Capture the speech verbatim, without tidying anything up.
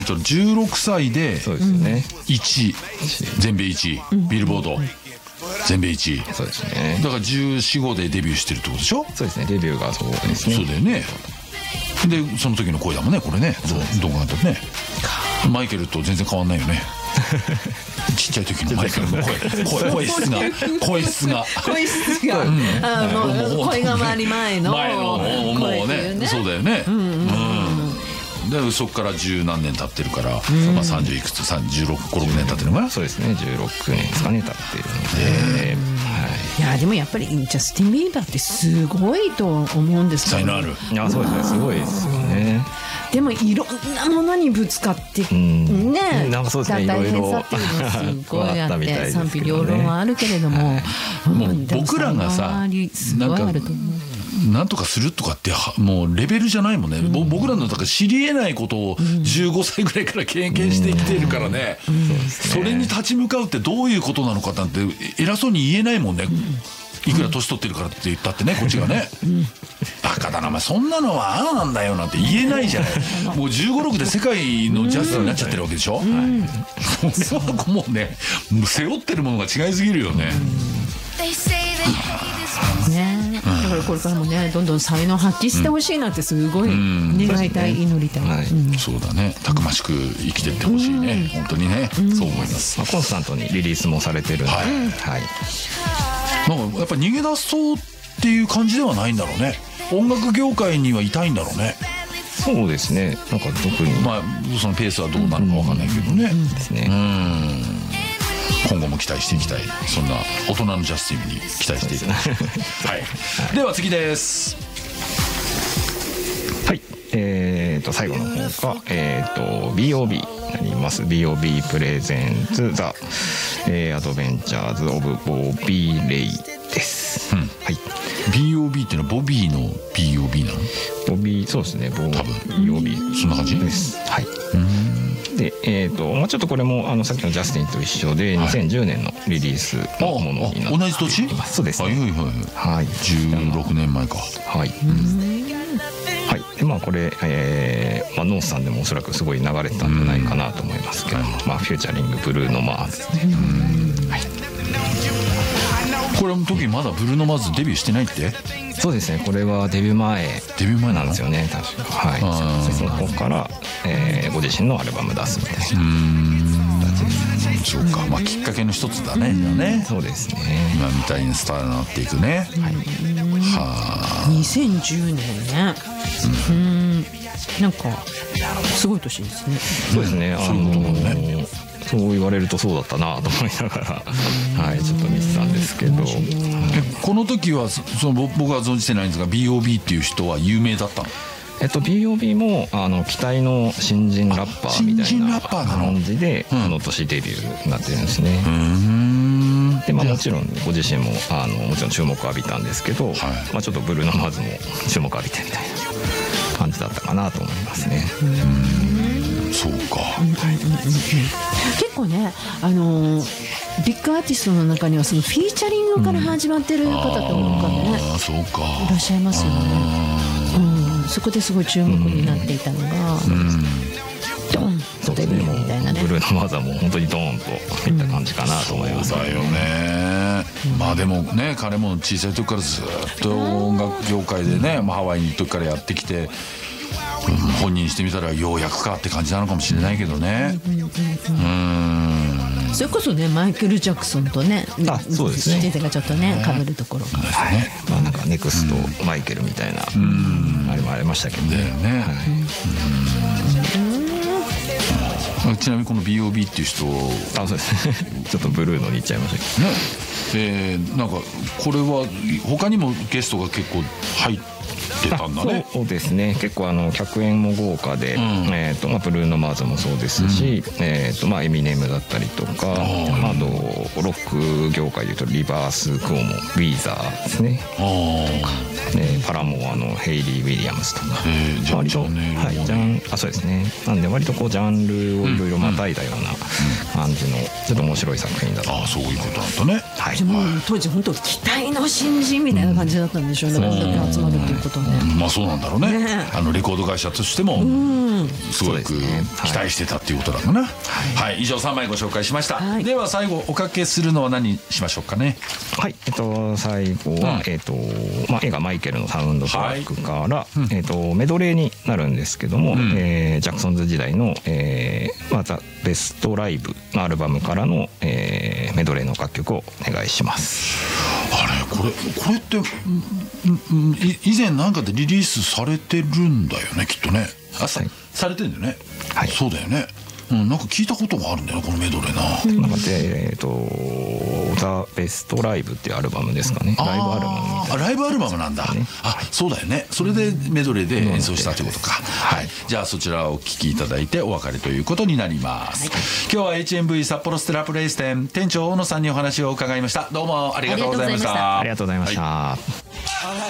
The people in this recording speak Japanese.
じゅうろくさいでそうですね、 いちい、全米いちい、ビルボード全米いちい、 そうですね。 だからじゅうよん、ごでデビューしてるってことでしょ。 そうですね、デビューがそうですね。 そうだよね。でその時の声だもんねこれね。どう考えたらね、マイケルと全然変わんないよね。ちっちゃい時のマイケルの声、声質が声質が声質が、あの声が回り前の前のもうね、そうだよね。でそこから十何年経ってるから、まあさんじゅういくつ、じゅうろく、ご、ろくねん経ってるのかな。 そうですね、じゅうろくねんですかね、経ってるので。 いやでもやっぱりジャスティン・ビーバーってすごいと思うんです才能ある。 いやそうですね、すごいですよね。 でもいろんなものにぶつかってね、 なんかそうですね、 大変さっていうのはすごいあって賛否両論はあるけれども、 もう僕らがさなんかなんとかするとかってもうレベルじゃないもんね。僕らのだから知り得ないことをじゅうごさいぐらいから経験してきてるからね。それに立ち向かうってどういうことなのかなんて偉そうに言えないもんね。いくら年取ってるからって言ったってね、こっちがね、バカだなお前そんなのはああなんだよなんて言えないじゃない。もうじゅうご、ろくで世界のジャストになっちゃってるわけでしょ。それはもうね、背負ってるものが違いすぎるよね。 ね、だからこれからもねどんどん才能発揮してほしいなってすごい願いたい、祈りたい。 そうだね、たくましく生きてってほしいね、本当にね、そう思います。 コンスタントにリリースもされてるんで、はい、 なんかやっぱ逃げ出そうっていう感じではないんだろうね。音楽業界にはいたいんだろうね。 そうですね、なんか特にまあそのペースはどうなるかわかんないけどね。 ですね。 今後も期待していきたい、そんな大人のジャスティンに期待していきたい。はい、では次です。 はい、えーと最後の方が、えーと ビーオービー になります。 ビーオービー プレゼンツザ、えー、アドベンチャーズオブボビー・レイです、うん、はい。 ビーオービー っていうのはボビーの ビーオービー なの？ ボビー、そうですね、ボ多分ビーオービーそんな感じです。はい。で、えーとまあ、ちょっとこれもあのさっきのジャスティンと一緒で、はい、にせんじゅうねんのリリースのものになっています。 同じ年？ そうですね。 はいはいはい、はい、じゅうろくねんまえか。はい、 はい。でまあこれ、えーまあ、ノースさんでもおそらくすごい流れてたんじゃないかなと思いますけど、まあ、フューチャリングブルーノ・マーズですね。はい、 これの時まだブルーノ・マーズデビューしてないって？ そうですね、これはデビュー前デビュー前なんですよね、確か。はい。その方から、えー、ご自身のアルバム出すみたいな形です。 そうか、まあきっかけの一つだね。ね、 そうですね。 今みたいにスターになっていくね。はい。 はあ。にせんじゅうねんね。うん。なんかすごい年ですね。 そうですね。あのそう言われるとそうだったなと思いながら、はい、ちょっと見てたんですけど、 この時はその僕は存じてないんですが ビーオービー っていう人は有名だったの？ えっと ビーオービー もあの期待の新人ラッパーみたいな感じでこの年デビューになってるんですね。でまあ、もちろんご自身もあのもちろん注目を浴びたんですけど、はい、まあ、ちょっとブルーノ・マーズも注目を浴びてみたいな感じだったかなと思いますね。 そうか。 結構ね、あのー、ビッグアーティストの中にはそのフィーチャリングから始まってる方とかね、 あ、そうか、 いらっしゃいますよね。うん、そこですごい注目になっていたのが、ドンとデビューみたいなね。 ブルーノ・マーズはもう本当にドーンといった感じかなと思います。 そうだよね。まあでもね、彼も小さい時からずっと音楽業界でね、まあ、ハワイに行く時からやってきて、本人にしてみたらようやくかって感じなのかもしれないけどね。うん、 それこそね、マイケル・ジャクソンとね、 あ、そうですね、 時代がちょっとね被るところが、 はい、まあなんかネクストマイケルみたいなあれもありましたけどね。 ちなみにこの ビーオービー っていう人、 あ、そうですねちょっとブルーのに行っちゃいましたけどね。 えー、なんかこれは他にもゲストが結構入ってたんだね。 そうですね、結構あの客演も豪華で、うん、えーとまあ、ブルーノ・マーズもそうですし、うん、えーとまあ、エミネムだったりとか、あとロック業界でいうとリバース・クオモ、ウィーザーですねとか、ね、パラモアのヘイリー・ウィリアムズとか、 えー、 割と、はい、ジャンあそうですね、なんで割とこうジャンルをいろいろまたいだような感じのちょっと面白い作品だと。 ああ、そういうことなんだね。 はい、 じゃあもう当時本当期待の新人みたいな感じだったんでしょうね、これだけ集まるっていうことはね。 まあそうなんだろうね。 ねあのレコード会社としてもすごく期待してたっていうことだかな。はい、はい、以上さんまいご紹介しました。はい、では最後おかけするのは何しましょうかね。 はい、えっと最後は、うん、えっとまあ映画マイケルのサウンドトラックから、はい、えっとメドレーになるんですけども、うん、えー、ジャクソンズ時代の、えー、またベストライブのアルバムからの、えー、メドレーの楽曲をお願いします。 あれこれこれって以前なんかでリリースされてるんだよね、きっとね。あ、はい、されてるんだよね。はい、そうだよね。うん、なんか聞いたことがあるんだよね、このメドレーな。 なんかでえっ、ー、とザ・ベストライブっていうアルバムですかね。ライブアルバムみたいな。 あ、ライブアルバムなんだ。ね、あ、そうだよね。それでメドレーで演奏したということか。はい。じゃあそちらをお聴きいただいてお別れということになります。はい、今日は エイチエムブイ 札幌ステラプレイス店店長大野さんにお話を伺いました。どうもありがとうございました。 ありがとうございました。 はい。